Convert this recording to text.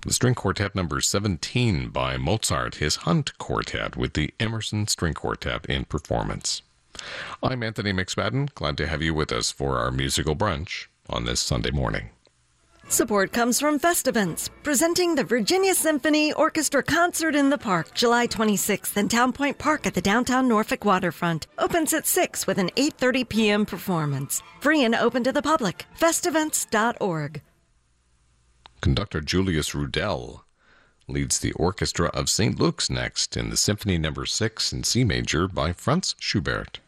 The String Quartet number 17 by Mozart, his Hunt Quartet with the Emerson String Quartet in performance. I'm Anthony McSpadden. Glad to have you with us for our musical brunch on this Sunday morning. Support comes from Festivants, presenting the Virginia Symphony Orchestra Concert in the Park, July 26th in Town Point Park at the downtown Norfolk waterfront. Opens at 6 with an 8:30 p.m. performance. Free and open to the public. Festivants.org. Conductor Julius Rudel leads the Orchestra of St. Luke's next in the Symphony No. 6 in C major by Franz Schubert.